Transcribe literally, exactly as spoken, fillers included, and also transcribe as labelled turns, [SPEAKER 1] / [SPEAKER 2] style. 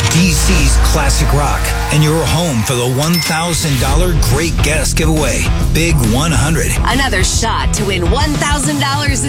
[SPEAKER 1] D C's classic rock, and you're home for the one thousand dollars Great Guest Giveaway. Big one hundred.
[SPEAKER 2] Another shot to win one thousand dollars